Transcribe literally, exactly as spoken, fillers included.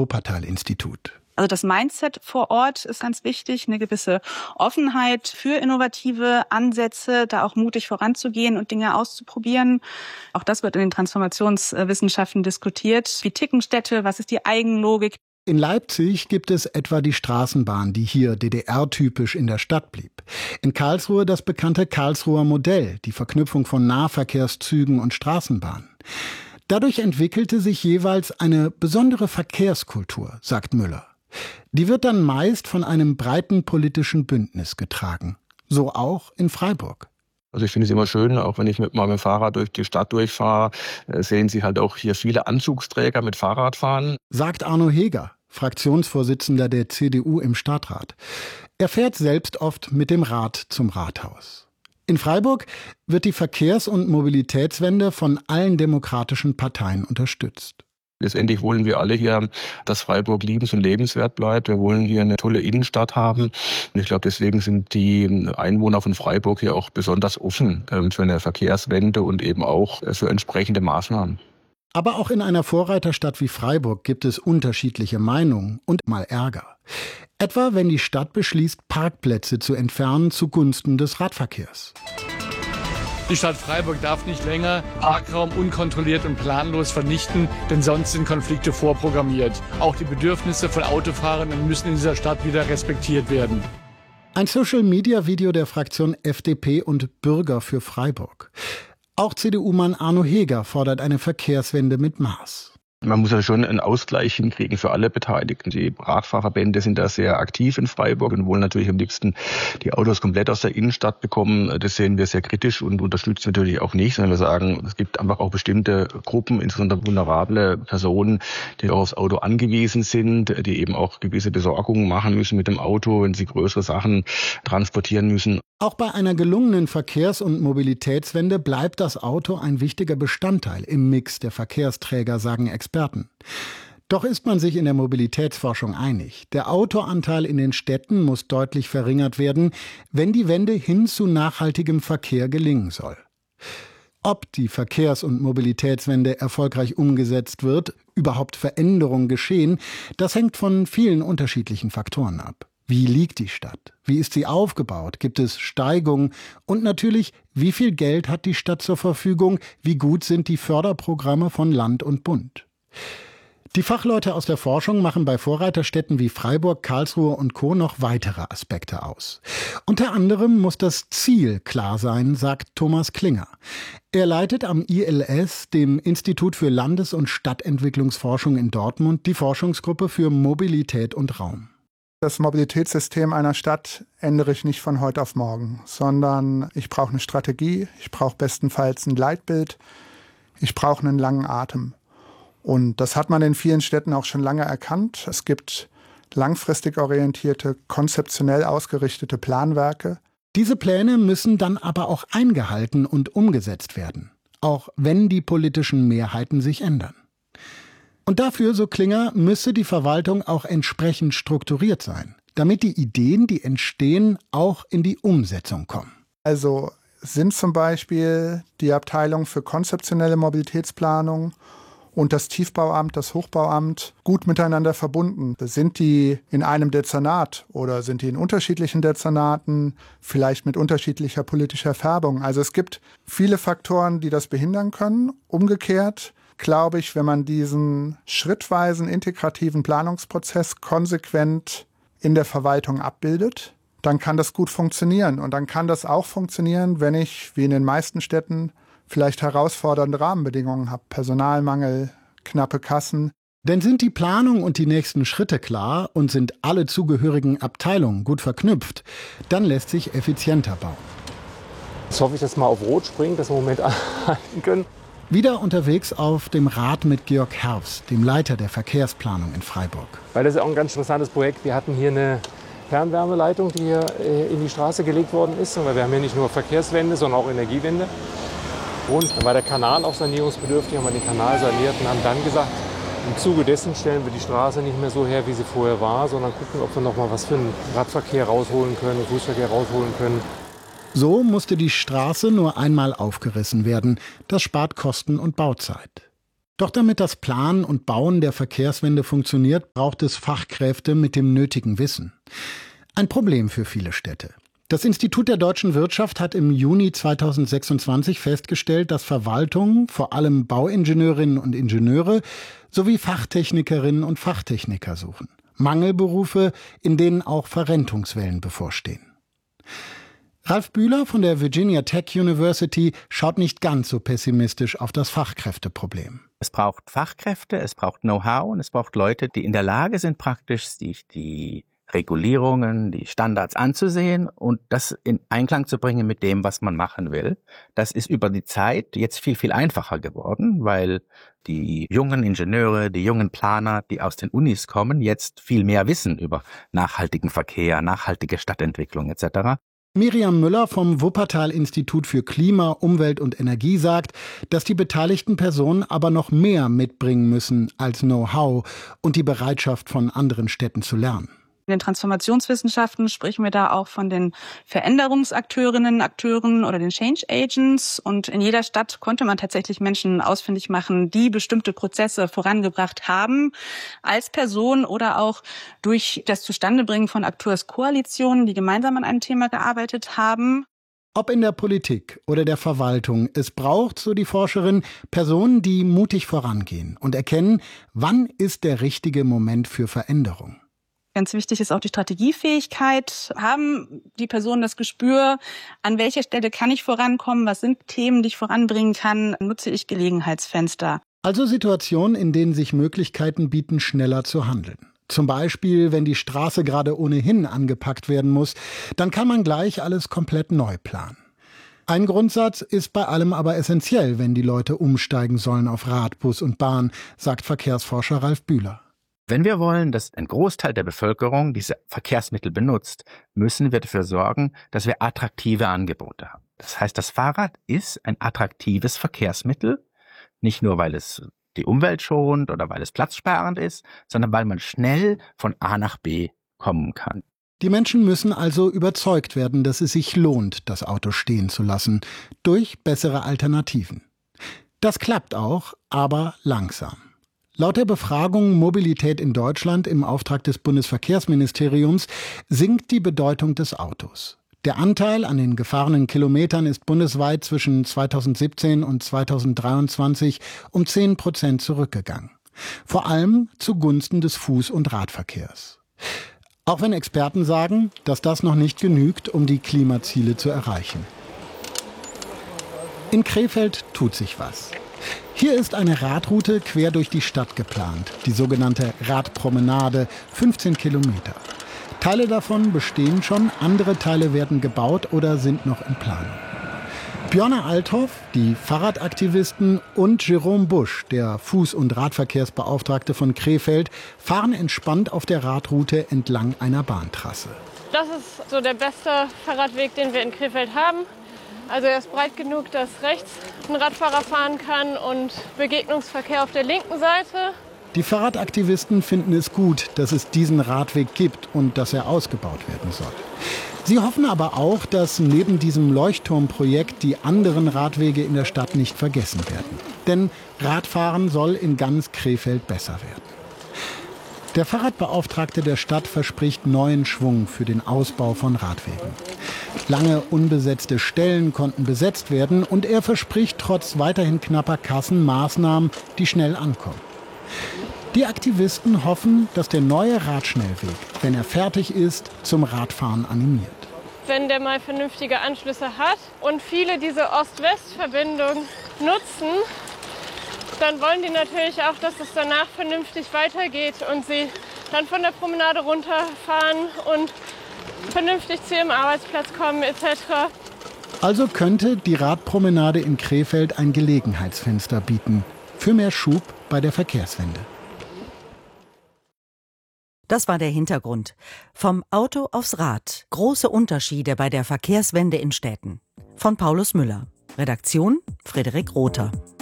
Wuppertal-Institut. Also das Mindset vor Ort ist ganz wichtig, eine gewisse Offenheit für innovative Ansätze, da auch mutig voranzugehen und Dinge auszuprobieren. Auch das wird in den Transformationswissenschaften diskutiert. Wie ticken Städte? Was ist die Eigenlogik? In Leipzig gibt es etwa die Straßenbahn, die hier D D R-typisch in der Stadt blieb. In Karlsruhe das bekannte Karlsruher Modell, die Verknüpfung von Nahverkehrszügen und Straßenbahnen. Dadurch entwickelte sich jeweils eine besondere Verkehrskultur, sagt Müller. Die wird dann meist von einem breiten politischen Bündnis getragen. So auch in Freiburg. Also ich finde es immer schön, auch wenn ich mit meinem Fahrrad durch die Stadt durchfahre, sehen Sie halt auch hier viele Anzugsträger mit Fahrradfahren. Sagt Arno Heger, Fraktionsvorsitzender der C D U im Stadtrat. Er fährt selbst oft mit dem Rad zum Rathaus. In Freiburg wird die Verkehrs- und Mobilitätswende von allen demokratischen Parteien unterstützt. Letztendlich wollen wir alle hier, dass Freiburg liebens- und lebenswert bleibt. Wir wollen hier eine tolle Innenstadt haben. Und ich glaube, deswegen sind die Einwohner von Freiburg hier auch besonders offen für eine Verkehrswende und eben auch für entsprechende Maßnahmen. Aber auch in einer Vorreiterstadt wie Freiburg gibt es unterschiedliche Meinungen und mal Ärger. Etwa wenn die Stadt beschließt, Parkplätze zu entfernen zugunsten des Radverkehrs. Die Stadt Freiburg darf nicht länger Parkraum unkontrolliert und planlos vernichten, denn sonst sind Konflikte vorprogrammiert. Auch die Bedürfnisse von Autofahrenden müssen in dieser Stadt wieder respektiert werden. Ein Social-Media-Video der Fraktion F D P und Bürger für Freiburg. Auch C D U-Mann Arno Heger fordert eine Verkehrswende mit Maß. Man muss ja schon einen Ausgleich hinkriegen für alle Beteiligten. Die Radfahrverbände sind da sehr aktiv in Freiburg und wollen natürlich am liebsten die Autos komplett aus der Innenstadt bekommen. Das sehen wir sehr kritisch und unterstützen natürlich auch nicht, sondern wir sagen, es gibt einfach auch bestimmte Gruppen, insbesondere vulnerable Personen, die auch aufs Auto angewiesen sind, die eben auch gewisse Besorgungen machen müssen mit dem Auto, wenn sie größere Sachen transportieren müssen. Auch bei einer gelungenen Verkehrs- und Mobilitätswende bleibt das Auto ein wichtiger Bestandteil im Mix der Verkehrsträger, sagen Experten. Doch ist man sich in der Mobilitätsforschung einig. Der Autoanteil in den Städten muss deutlich verringert werden, wenn die Wende hin zu nachhaltigem Verkehr gelingen soll. Ob die Verkehrs- und Mobilitätswende erfolgreich umgesetzt wird, überhaupt Veränderungen geschehen, das hängt von vielen unterschiedlichen Faktoren ab. Wie liegt die Stadt? Wie ist sie aufgebaut? Gibt es Steigungen? Und natürlich, wie viel Geld hat die Stadt zur Verfügung? Wie gut sind die Förderprogramme von Land und Bund? Die Fachleute aus der Forschung machen bei Vorreiterstädten wie Freiburg, Karlsruhe und Co. noch weitere Aspekte aus. Unter anderem muss das Ziel klar sein, sagt Thomas Klinger. Er leitet am I L S, dem Institut für Landes- und Stadtentwicklungsforschung in Dortmund, die Forschungsgruppe für Mobilität und Raum. Das Mobilitätssystem einer Stadt ändere ich nicht von heute auf morgen, sondern ich brauche eine Strategie, ich brauche bestenfalls ein Leitbild, ich brauche einen langen Atem. Und das hat man in vielen Städten auch schon lange erkannt. Es gibt langfristig orientierte, konzeptionell ausgerichtete Planwerke. Diese Pläne müssen dann aber auch eingehalten und umgesetzt werden, auch wenn die politischen Mehrheiten sich ändern. Und dafür, so Klinger, müsse die Verwaltung auch entsprechend strukturiert sein, damit die Ideen, die entstehen, auch in die Umsetzung kommen. Also sind zum Beispiel die Abteilung für konzeptionelle Mobilitätsplanung und das Tiefbauamt, das Hochbauamt gut miteinander verbunden? Sind die in einem Dezernat oder sind die in unterschiedlichen Dezernaten, vielleicht mit unterschiedlicher politischer Färbung? Also es gibt viele Faktoren, die das behindern können. Umgekehrt glaube ich, wenn man diesen schrittweisen integrativen Planungsprozess konsequent in der Verwaltung abbildet, dann kann das gut funktionieren. Und dann kann das auch funktionieren, wenn ich, wie in den meisten Städten, vielleicht herausfordernde Rahmenbedingungen habe. Personalmangel, knappe Kassen. Denn sind die Planung und die nächsten Schritte klar und sind alle zugehörigen Abteilungen gut verknüpft, dann lässt sich effizienter bauen. Jetzt hoffe ich, dass wir auf Rot springen, dass wir im Moment anhalten können. Wieder unterwegs auf dem Rad mit Georg Herfs, dem Leiter der Verkehrsplanung in Freiburg. Weil das ist auch ein ganz interessantes Projekt. Wir hatten hier eine Fernwärmeleitung, die hier in die Straße gelegt worden ist. Weil wir haben hier nicht nur Verkehrswende, sondern auch Energiewende. Und dann war der Kanal auch sanierungsbedürftig, haben wir den Kanal saniert und haben dann gesagt, im Zuge dessen stellen wir die Straße nicht mehr so her, wie sie vorher war, sondern gucken, ob wir noch mal was für den Radverkehr rausholen können, Fußverkehr rausholen können. So musste die Straße nur einmal aufgerissen werden. Das spart Kosten und Bauzeit. Doch damit das Planen und Bauen der Verkehrswende funktioniert, braucht es Fachkräfte mit dem nötigen Wissen. Ein Problem für viele Städte. Das Institut der deutschen Wirtschaft hat im Juni zweitausendsechsundzwanzig festgestellt, dass Verwaltungen, vor allem Bauingenieurinnen und Ingenieure, sowie Fachtechnikerinnen und Fachtechniker suchen. Mangelberufe, in denen auch Verrentungswellen bevorstehen. Ralf Bühler von der Virginia Tech University schaut nicht ganz so pessimistisch auf das Fachkräfteproblem. Es braucht Fachkräfte, es braucht Know-how und es braucht Leute, die in der Lage sind, praktisch sich die Regulierungen, die Standards anzusehen und das in Einklang zu bringen mit dem, was man machen will. Das ist über die Zeit jetzt viel, viel einfacher geworden, weil die jungen Ingenieure, die jungen Planer, die aus den Unis kommen, jetzt viel mehr wissen über nachhaltigen Verkehr, nachhaltige Stadtentwicklung et cetera. Miriam Müller vom Wuppertal-Institut für Klima, Umwelt und Energie sagt, dass die beteiligten Personen aber noch mehr mitbringen müssen als Know-how und die Bereitschaft von anderen Städten zu lernen. In den Transformationswissenschaften sprechen wir da auch von den Veränderungsakteurinnen, Akteuren oder den Change Agents. Und in jeder Stadt konnte man tatsächlich Menschen ausfindig machen, die bestimmte Prozesse vorangebracht haben, als Person oder auch durch das Zustandebringen von Akteurskoalitionen, die gemeinsam an einem Thema gearbeitet haben. Ob in der Politik oder der Verwaltung, es braucht, so die Forscherin, Personen, die mutig vorangehen und erkennen, wann ist der richtige Moment für Veränderung. Ganz wichtig ist auch die Strategiefähigkeit. Haben die Personen das Gespür, an welcher Stelle kann ich vorankommen? Was sind Themen, die ich voranbringen kann? Nutze ich Gelegenheitsfenster? Also Situationen, in denen sich Möglichkeiten bieten, schneller zu handeln. Zum Beispiel, wenn die Straße gerade ohnehin angepackt werden muss, dann kann man gleich alles komplett neu planen. Ein Grundsatz ist bei allem aber essentiell, wenn die Leute umsteigen sollen auf Rad, Bus und Bahn, sagt Verkehrsforscher Ralf Bühler. Wenn wir wollen, dass ein Großteil der Bevölkerung diese Verkehrsmittel benutzt, müssen wir dafür sorgen, dass wir attraktive Angebote haben. Das heißt, das Fahrrad ist ein attraktives Verkehrsmittel, nicht nur, weil es die Umwelt schont oder weil es platzsparend ist, sondern weil man schnell von A nach B kommen kann. Die Menschen müssen also überzeugt werden, dass es sich lohnt, das Auto stehen zu lassen, durch bessere Alternativen. Das klappt auch, aber langsam. Laut der Befragung Mobilität in Deutschland im Auftrag des Bundesverkehrsministeriums sinkt die Bedeutung des Autos. Der Anteil an den gefahrenen Kilometern ist bundesweit zwischen zweitausendsiebzehn und zweitausenddreiundzwanzig um zehn Prozent zurückgegangen. Vor allem zugunsten des Fuß- und Radverkehrs. Auch wenn Experten sagen, dass das noch nicht genügt, um die Klimaziele zu erreichen. In Krefeld tut sich was. Hier ist eine Radroute quer durch die Stadt geplant, die sogenannte Radpromenade, fünfzehn Kilometer. Teile davon bestehen schon, andere Teile werden gebaut oder sind noch in Planung. Björna Althoff, die Fahrradaktivisten und Jerome Busch, der Fuß- und Radverkehrsbeauftragte von Krefeld, fahren entspannt auf der Radroute entlang einer Bahntrasse. Das ist so der beste Fahrradweg, den wir in Krefeld haben. Also er ist breit genug, dass rechts ein Radfahrer fahren kann und Begegnungsverkehr auf der linken Seite. Die Fahrradaktivisten finden es gut, dass es diesen Radweg gibt und dass er ausgebaut werden soll. Sie hoffen aber auch, dass neben diesem Leuchtturmprojekt die anderen Radwege in der Stadt nicht vergessen werden. Denn Radfahren soll in ganz Krefeld besser werden. Der Fahrradbeauftragte der Stadt verspricht neuen Schwung für den Ausbau von Radwegen. Lange unbesetzte Stellen konnten besetzt werden und er verspricht trotz weiterhin knapper Kassen Maßnahmen, die schnell ankommen. Die Aktivisten hoffen, dass der neue Radschnellweg, wenn er fertig ist, zum Radfahren animiert. Wenn der mal vernünftige Anschlüsse hat und viele diese Ost-West-Verbindung nutzen, dann wollen die natürlich auch, dass es danach vernünftig weitergeht und sie dann von der Promenade runterfahren und vernünftig zu ihrem Arbeitsplatz kommen et cetera. Also könnte die Radpromenade in Krefeld ein Gelegenheitsfenster bieten für mehr Schub bei der Verkehrswende. Das war der Hintergrund. Vom Auto aufs Rad. Große Unterschiede bei der Verkehrswende in Städten. Von Paulus Müller. Redaktion Frederik Rother.